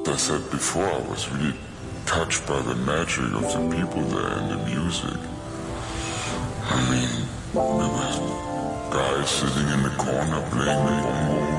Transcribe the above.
I said before, I was really touched by the magic of the people there and the music. I mean, there were guys sitting in the corner playing the bongo